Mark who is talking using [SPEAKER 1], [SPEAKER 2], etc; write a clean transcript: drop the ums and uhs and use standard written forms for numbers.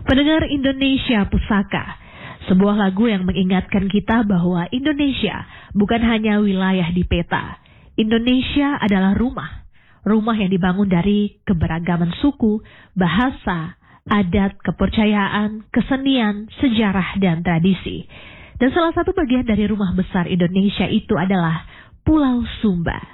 [SPEAKER 1] Pendengar Indonesia Pusaka, sebuah lagu yang mengingatkan kita bahwa Indonesia bukan hanya wilayah di peta. Indonesia adalah rumah. Rumah yang dibangun dari keberagaman suku, bahasa, adat, kepercayaan, kesenian, sejarah, dan tradisi. Dan salah satu bagian dari rumah besar Indonesia itu adalah Pulau Sumba.